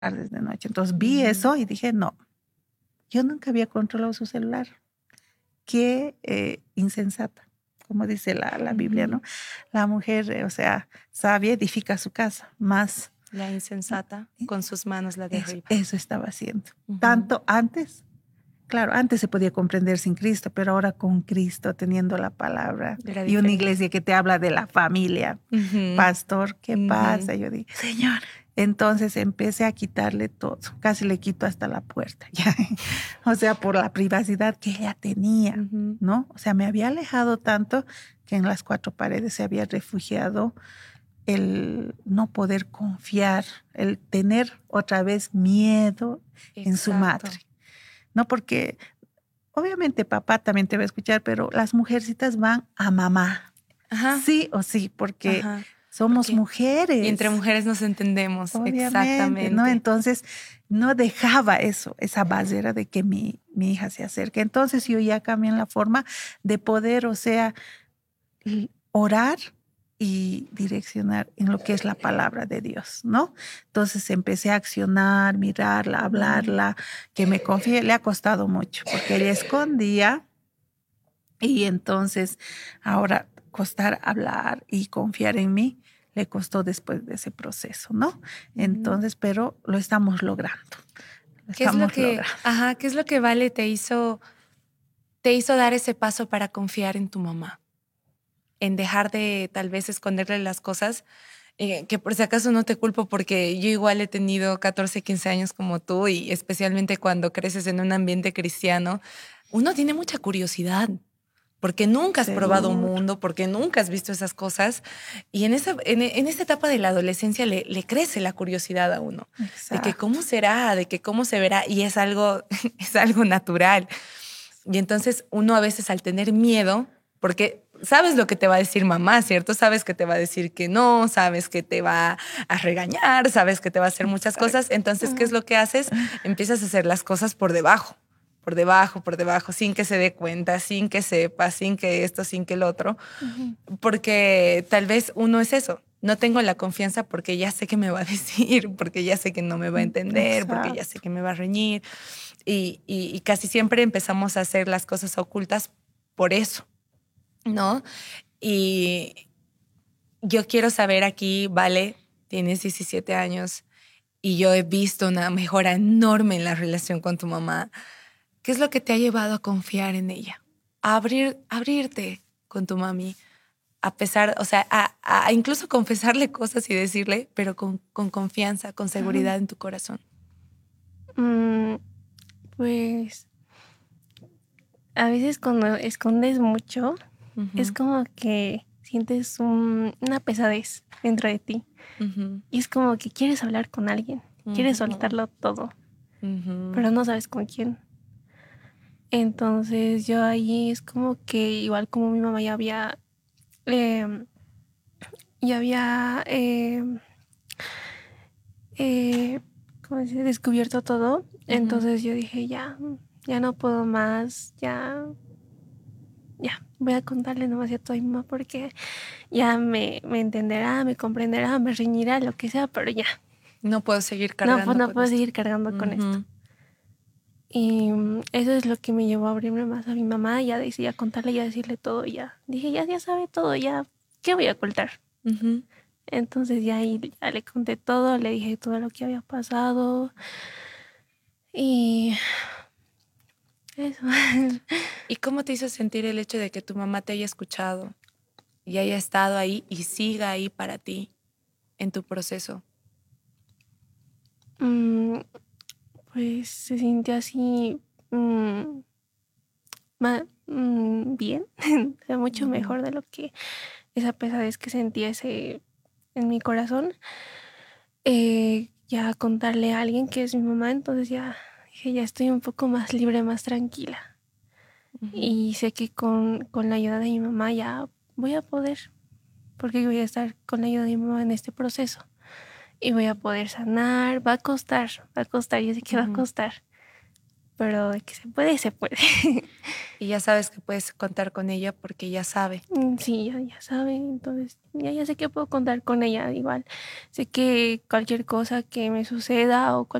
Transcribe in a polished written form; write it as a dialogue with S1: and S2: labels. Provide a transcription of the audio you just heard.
S1: tardes, de noche. Entonces vi eso y dije, no, yo nunca había controlado su celular. Qué insensata, como dice la Biblia, ¿no? La mujer, o sea, sabia edifica su casa, más
S2: la insensata con sus manos la derriba.
S1: Eso estaba haciendo. Tanto antes, claro, antes se podía comprender sin Cristo, pero ahora con Cristo, teniendo la palabra y una iglesia que te habla de la familia. Pastor, ¿qué pasa? Yo dije, Señor. Entonces empecé a quitarle todo, casi le quito hasta la puerta, ¿ya? O sea, por la privacidad que ella tenía, ¿no? O sea, me había alejado tanto que en las cuatro paredes se había refugiado el no poder confiar, el tener otra vez miedo en su madre, ¿no? Porque obviamente papá también te va a escuchar, pero las mujercitas van a mamá, sí o sí, porque somos mujeres.
S2: Y entre mujeres nos entendemos,
S1: obviamente,
S2: exactamente.
S1: ¿no? Entonces no dejaba eso, esa barrera de que mi hija se acerque. Entonces yo ya cambié la forma de poder, o sea, orar y direccionar en lo que es la palabra de Dios, ¿no? Entonces empecé a accionar, mirarla, hablarla, que me confíe. Le ha costado mucho porque ella escondía y entonces ahora costar hablar y confiar en mí le costó después de ese proceso, ¿no? Entonces, pero lo estamos logrando.
S2: ¿Qué es lo que Vale te hizo dar ese paso para confiar en tu mamá? En dejar de tal vez esconderle las cosas, que por si acaso no te culpo porque yo igual he tenido 14, 15 años como tú y especialmente cuando creces en un ambiente cristiano, uno tiene mucha curiosidad porque nunca has probado un mundo, porque nunca has visto esas cosas y en esa etapa de la adolescencia le crece la curiosidad a uno. Exacto. De que cómo será, de que cómo se verá y es algo natural. Y entonces uno a veces al tener miedo, porque sabes lo que te va a decir mamá, ¿cierto? Sabes que te va a decir que no, sabes que te va a regañar, sabes que te va a hacer muchas cosas. Entonces, ¿qué es lo que haces? Empiezas a hacer las cosas por debajo, sin que se dé cuenta, sin que sepa, sin que esto, sin que el otro. Porque tal vez uno es eso. No tengo la confianza porque ya sé que me va a decir, porque ya sé que no me va a entender, porque ya sé que me va a reñir. Y casi siempre empezamos a hacer las cosas ocultas por eso, ¿no? Y yo quiero saber aquí, Vale, tienes 17 años y yo he visto una mejora enorme en la relación con tu mamá. ¿Qué es lo que te ha llevado a confiar en ella? A abrirte con tu mami, a pesar, o sea, a incluso confesarle cosas y decirle, pero con confianza, con seguridad en tu corazón.
S3: Pues a veces cuando escondes mucho, es como que sientes una pesadez dentro de ti. Y es como que quieres hablar con alguien, quieres soltarlo todo, pero no sabes con quién. Entonces yo ahí es como que igual como mi mamá ya había ¿cómo se dice? Descubierto todo. Entonces yo dije, ya no puedo más, ya voy a contarle nomás a toda mi mamá porque ya me entenderá, me comprenderá, me reñirá, lo que sea, pero ya.
S2: No puedo seguir cargando
S3: no puedo seguir cargando con esto. Y eso es lo que me llevó a abrirme más a mi mamá y a contarle y a decirle todo. Ya dije, ya sabe todo, ya, ¿qué voy a ocultar? Entonces ya ahí ya le conté todo, le dije todo lo que había pasado y eso.
S2: ¿Y cómo te hizo sentir el hecho de que tu mamá te haya escuchado y haya estado ahí y siga ahí para ti en tu proceso?
S3: Pues se sintió así bien, mucho mejor de lo que esa pesadez que sentía en mi corazón. Ya contarle a alguien que es mi mamá, entonces ya dije, ya estoy un poco más libre, más tranquila. Y sé que con la ayuda de mi mamá ya voy a poder, porque voy a estar con la ayuda de mi mamá en este proceso. Y voy a poder sanar, va a costar, yo sé que va a costar. pero de que se puede, se puede.
S2: Y ya sabes que puedes contar con ella porque ya sabe.
S3: Sí, ya sabe, entonces ya sé que puedo contar con ella igual. Sé que cualquier cosa que me suceda o